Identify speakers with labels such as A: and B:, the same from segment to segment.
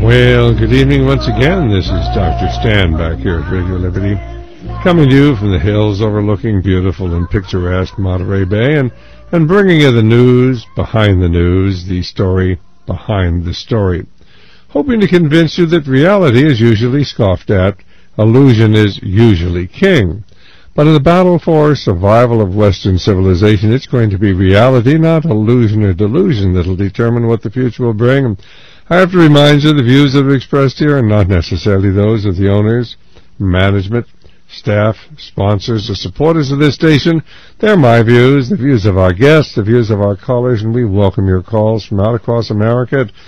A: Well, good evening once again. This is Dr. Stan back here at Radio Liberty, coming to you from the hills overlooking beautiful and picturesque Monterey Bay, and bringing you the news behind the news, the story behind the story, hoping to convince you that reality is usually scoffed at, illusion is usually king. But in the battle for survival of Western civilization, it's going to be reality, not illusion or delusion, that will determine what the future will bring. I have to remind you the views that are expressed here are not necessarily those of the owners, management, staff, sponsors, or supporters of this station. They're my views, the views of our guests, the views of our callers, and we welcome your calls from out across America at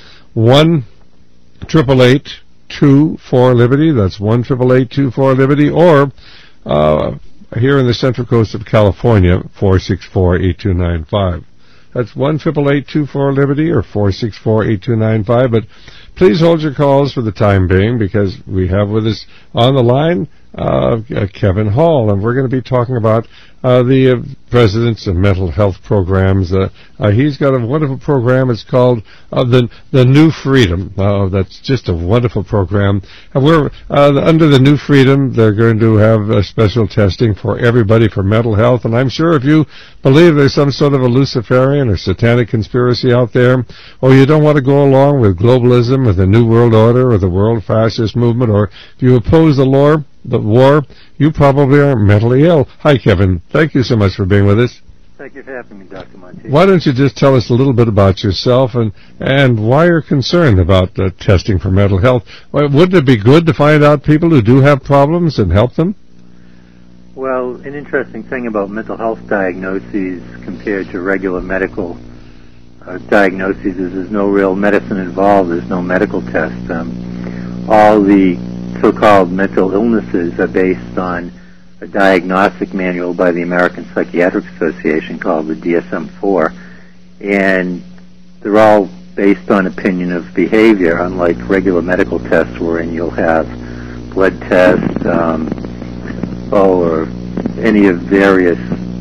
A: 1-888-24-LIBERTY. That's 1-888-24-LIBERTY, or here in the Central Coast of California, 464-8295. That's 1-888-24-LIBERTY or 464-8295. But please hold your calls for the time being, because we have with us on the line Kevin Hall, and we're going to be talking about the President's mental health programs. He's got a wonderful program. It's called the New Freedom. That's just a wonderful program. And we're under the New Freedom, they're going to have special testing for everybody for mental health. And I'm sure if you believe there's some sort of a Luciferian or satanic conspiracy out there, or you don't want to go along with globalism or the New World Order or the world fascist movement, or if you oppose the war, you probably are mentally ill. Hi, Kevin. Thank you so much for being with us.
B: Thank you for having me, Dr. Monti.
A: Why don't you just tell us a little bit about yourself and why you're concerned about testing for mental health? Wouldn't it be good to find out people who do have problems and help them?
B: Well, an interesting thing about mental health diagnoses compared to regular medical diagnoses is there's no real medicine involved. There's no medical test. All the so-called mental illnesses are based on a diagnostic manual by the American Psychiatric Association called the DSM-4, and they're all based on opinion of behavior, unlike regular medical tests wherein you'll have blood tests or any of various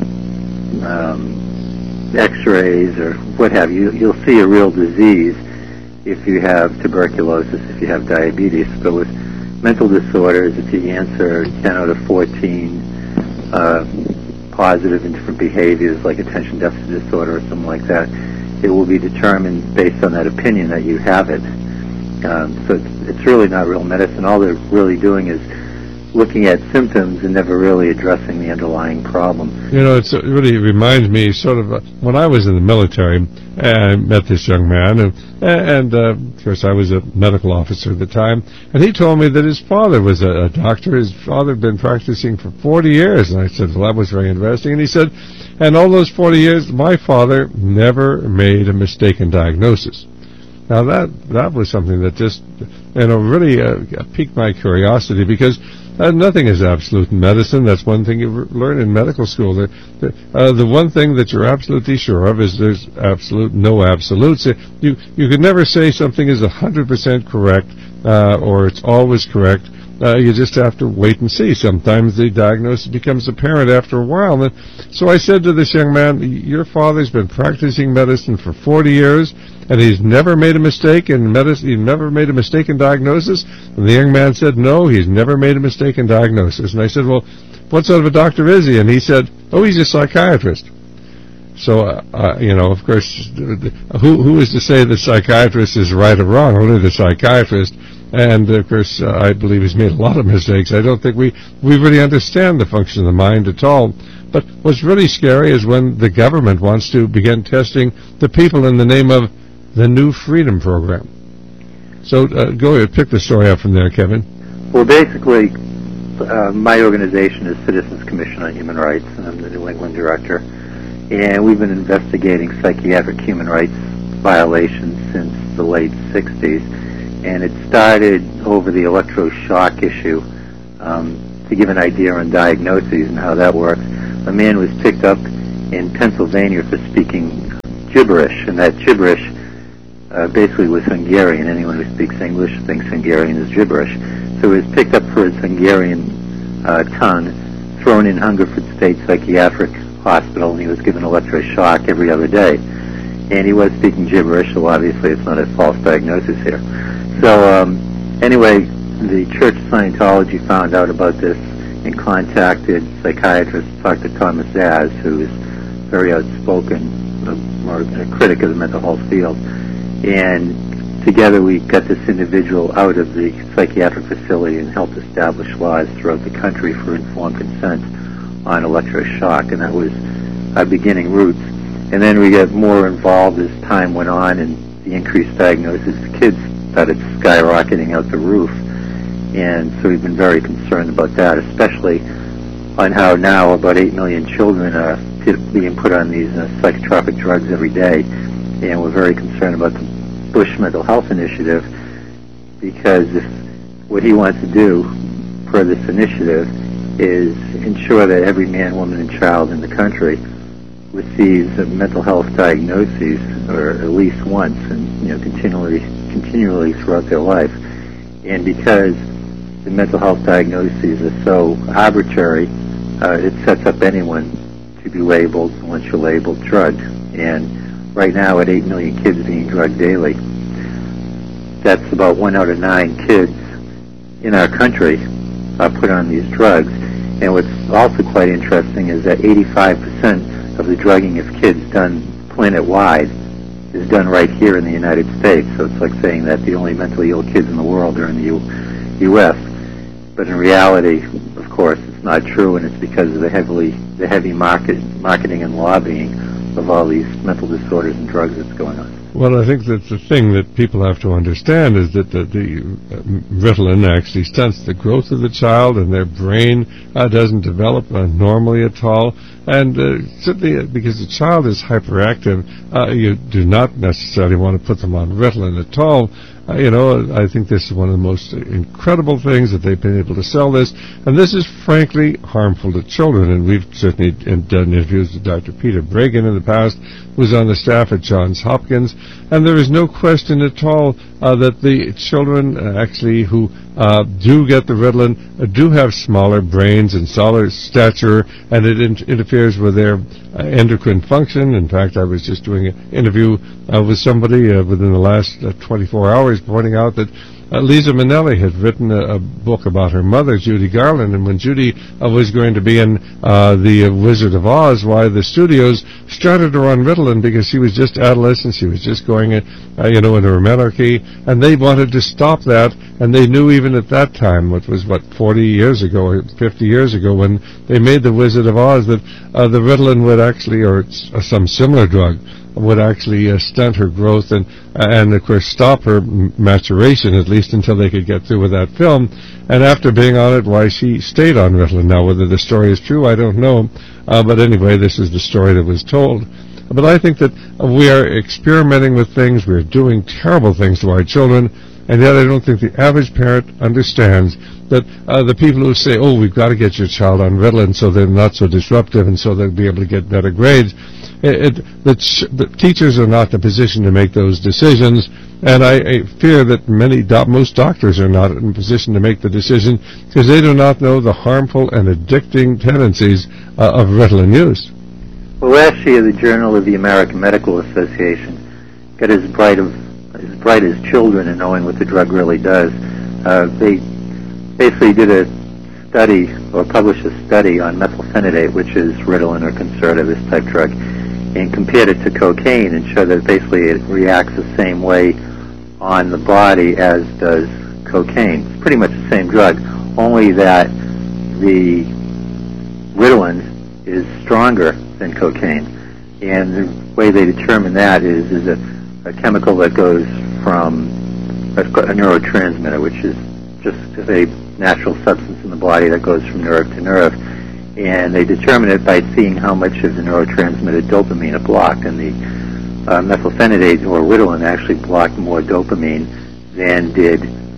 B: x-rays or what have you. You'll see a real disease if you have tuberculosis, if you have diabetes. But with mental disorders, if you answer 10 out of 14 positive in different behaviors like attention deficit disorder or something like that, it will be determined based on that opinion that you have it. So it's really not real medicine. All they're really doing is looking at symptoms and never really addressing the underlying problem.
A: You know, it really reminds me sort of when I was in the military, I met this young man, and of course I was a medical officer at the time, and he told me that his father was a doctor. His father had been practicing for 40 years, and I said, well, that was very interesting. And he said, and all those 40 years, my father never made a mistaken diagnosis. Now that was something that just, really piqued my curiosity, because nothing is absolute in medicine. That's one thing you learn in medical school. The one thing that you're absolutely sure of is there's no absolutes. You could never say something is 100% correct or it's always correct. You just have to wait and see. Sometimes the diagnosis becomes apparent after a while. So I said to this young man, your father's been practicing medicine for 40 years, and he's never made a mistake in medicine. He never made a mistaken diagnosis. And the young man said, no, he's never made a mistaken diagnosis. And I said, well, what sort of a doctor is he? And he said, oh, he's a psychiatrist. So, of course, who is to say the psychiatrist is right or wrong? Only the psychiatrist. And, of course, I believe he's made a lot of mistakes. I don't think we really understand the function of the mind at all. But what's really scary is when the government wants to begin testing the people in the name of the New Freedom Program. So go ahead, pick the story up from there, Kevin.
B: Well, basically, my organization is Citizens Commission on Human Rights, and I'm the New England director. And we've been investigating psychiatric human rights violations since the late 60s. And it started over the electroshock issue. To give an idea on diagnoses and how that works, a man was picked up in Pennsylvania for speaking gibberish, and that gibberish basically was Hungarian. Anyone who speaks English thinks Hungarian is gibberish. So he was picked up for his Hungarian tongue, thrown in Hungerford State Psychiatric Hospital, and he was given electroshock every other day. And he was speaking gibberish, so obviously it's not a false diagnosis here. So anyway, the Church of Scientology found out about this and contacted psychiatrist Dr. Thomas Zaz, who is very outspoken, or a critic of the mental health field. And together we got this individual out of the psychiatric facility and helped establish laws throughout the country for informed consent on electroshock, and that was our beginning roots. And then we got more involved as time went on, and the increased diagnosis. Kids started skyrocketing out the roof. And so we've been very concerned about that, especially on how now about 8 million children are being put on these psychotropic drugs every day. And we're very concerned about the Bush Mental Health Initiative, because if what he wants to do for this initiative is ensure that every man, woman, and child in the country receives a mental health diagnosis, or at least once, and continually throughout their life. And because the mental health diagnoses are so arbitrary, it sets up anyone to be labeled once you're labeled drugged. And right now, at 8 million kids being drugged daily, that's about 1 out of 9 kids in our country are put on these drugs. And what's also quite interesting is that 85% of the drugging of kids done planet-wide is done right here in the United States. So it's like saying that the only mentally ill kids in the world are in the U.S. But in reality, of course, it's not true, and it's because of the heavy marketing and lobbying of all these mental disorders and drugs that's going on.
A: Well, I think that the thing that people have to understand is that the Ritalin actually stunts the growth of the child, and their brain doesn't develop normally at all. And certainly because the child is hyperactive, you do not necessarily want to put them on Ritalin at all. I think this is one of the most incredible things that they've been able to sell this, and this is frankly harmful to children. And we've certainly done interviews with Dr. Peter Breggin in the past, who was on the staff at Johns Hopkins, and there is no question at all that the children actually who do get the Ritalin do have smaller brains and smaller stature, and it interferes with their endocrine function. In fact, I was just doing an interview with somebody within the last 24 hours pointing out that Liza Minnelli had written a book about her mother, Judy Garland, and when Judy was going to be in The Wizard of Oz, why the studios started her on Ritalin because she was just adolescent, she was just going into her menarche, and they wanted to stop that, and they knew even at that time, 40 years ago, or 50 years ago, when they made The Wizard of Oz, that the Ritalin would actually, or some similar drug, would actually stunt her growth and of course stop her maturation, at least until they could get through with that film. And after being on it, why she stayed on Ritalin. Now, whether the story is true, I don't know. But anyway, this is the story that was told. But I think that we are experimenting with things. We're doing terrible things to our children. And yet I don't think the average parent understands that the people who say, oh, we've got to get your child on Ritalin so they're not so disruptive and so they'll be able to get better grades, the teachers are not in a position to make those decisions, and I fear that most doctors are not in a position to make the decision because they do not know the harmful and addicting tendencies of Ritalin use.
B: Well, last year the Journal of the American Medical Association got as bright as children in knowing what the drug really does. They basically did a study, or published a study on methylphenidate, which is Ritalin or Concerta, this type drug, and compared it to cocaine and showed that basically it reacts the same way on the body as does cocaine. It's pretty much the same drug, only that the Ritalin is stronger than cocaine. And the way they determine that is a chemical that goes from a neurotransmitter, which is just a natural substance in the body that goes from nerve to nerve. And they determine it by seeing how much of the neurotransmitter dopamine it blocked. And the methylphenidate, or Ritalin, actually blocked more dopamine than did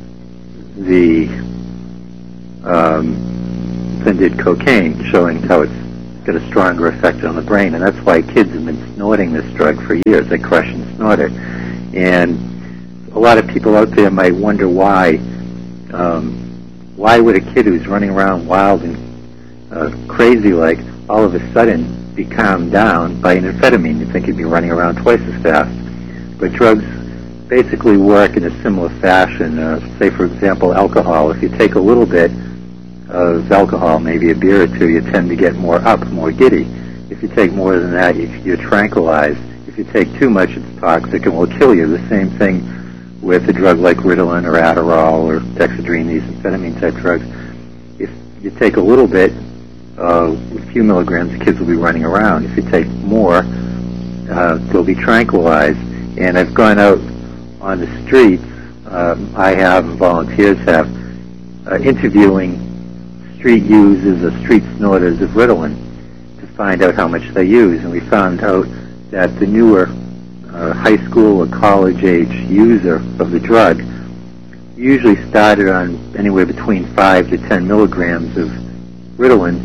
B: cocaine, showing how it's got a stronger effect on the brain. And that's why kids have been snorting this drug for years. They crush and snort it. And a lot of people out there might wonder why would a kid who's running around wild and crazy like all of a sudden be calmed down by an amphetamine? You'd think he'd be running around twice as fast. But drugs basically work in a similar fashion. Say, for example, alcohol. If you take a little bit of alcohol, maybe a beer or two, you tend to get more giddy. If you take more than that, you're tranquilized. If you take too much, it's toxic and will kill you. The same thing with a drug like Ritalin or Adderall or Dexedrine, these amphetamine-type drugs. If you take a little bit, a few milligrams, the kids will be running around. If you take more, they'll be tranquilized. And I've gone out on the streets, I have, and volunteers have, interviewing street users or street snorters of Ritalin to find out how much they use. And we found out that the newer high school or college age user of the drug usually started on anywhere between 5 to 10 milligrams of Ritalin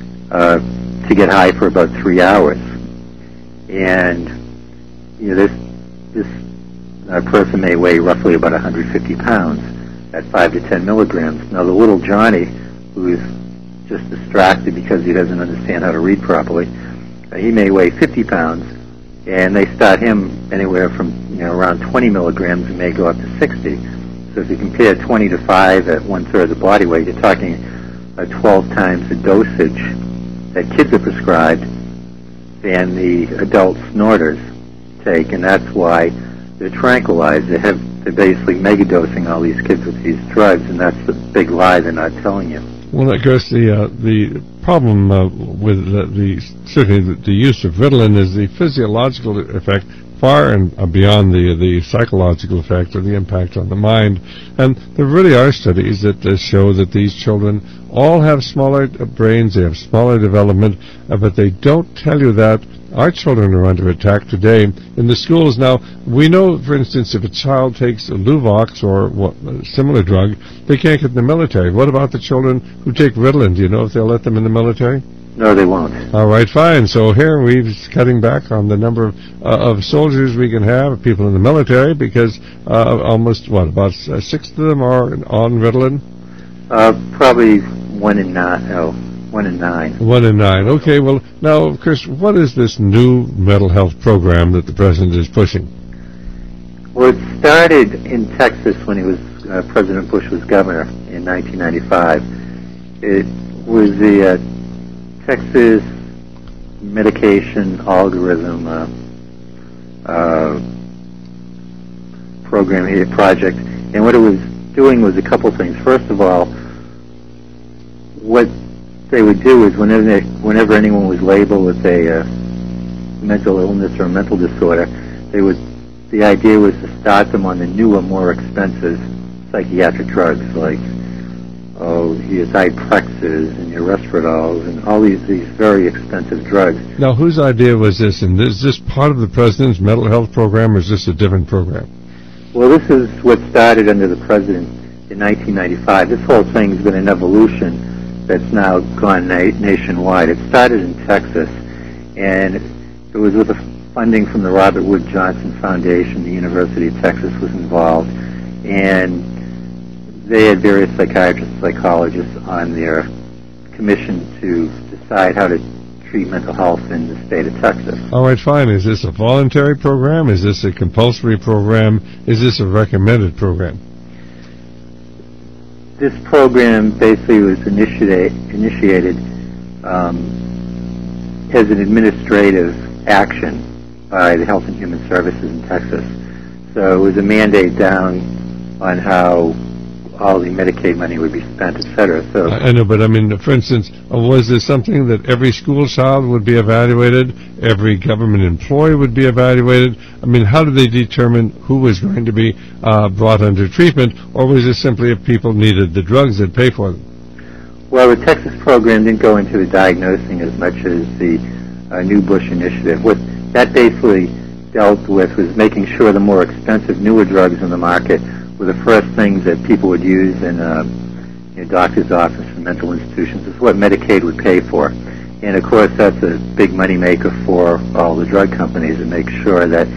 B: to get high for about 3 hours. And this person may weigh roughly about 150 pounds at 5 to 10 milligrams. Now the little Johnny, who is just distracted because he doesn't understand how to read properly, he may weigh 50 pounds, and they start him anywhere from around 20 milligrams and may go up to 60. So if you compare 20 to 5 at 1/3 the body weight, you're talking 12 times the dosage that kids are prescribed than the adult snorters take, and that's why they're tranquilized. They're basically megadosing all these kids with these drugs, and that's the big lie they're not telling you.
A: Well, of course, the problem with certainly the use of Ritalin is the physiological effect far and beyond the psychological effect or the impact on the mind. And there really are studies that show that these children all have smaller brains, they have smaller development, but they don't tell you that our children are under attack today in the schools. Now, we know, for instance, if a child takes a Luvox or a similar drug, they can't get in the military. What about the children who take Ritalin? Do you know if they'll let them in the military?
B: No, they won't.
A: All right, fine. So here we're cutting back on the number of soldiers we can have, people in the military, because almost, about 6 of them are on Ritalin?
B: Probably 1 in 9. 1 in 9.
A: 1 in 9. Okay, well, now, Chris, what is this new mental health program that the President is pushing?
B: Well, it started in Texas when he was President Bush was governor in 1995. It was the Texas Medication Algorithm program here, project. And what it was doing was a couple things. First of all, what they would do is whenever anyone was labeled with a mental illness or a mental disorder, the idea was to start them on the newer, more expensive psychiatric drugs like your Zyprexes and your Resveradols and all these very expensive drugs.
A: Now, whose idea was this? And is this part of the President's mental health program, or is this a different program?
B: Well, this is what started under the President in 1995. This whole thing's been an evolution that's now gone nationwide. It started in Texas, and it was with the funding from the Robert Wood Johnson Foundation. The University of Texas was involved, and they had various psychiatrists and psychologists on their commission to decide how to treat mental health in the state of Texas.
A: All right, fine. Is this a voluntary program? Is this a compulsory program? Is this a recommended program?
B: This program basically was initiated as an administrative action by the Health and Human Services in Texas. So it was a mandate down on how all the Medicaid money would be spent, et cetera. So
A: I know, but I mean, for instance, was this something that every school child would be evaluated, every government employee would be evaluated? I mean, how did they determine who was going to be brought under treatment, or was it simply if people needed the drugs, they'd pay for them?
B: Well, the Texas program didn't go into the diagnosing as much as the new Bush initiative. What that basically dealt with was making sure the more expensive, newer drugs in the market were the first things that people would use in a doctor's office and mental institutions. It's what Medicaid would pay for. And, of course, that's a big moneymaker for all the drug companies to make sure that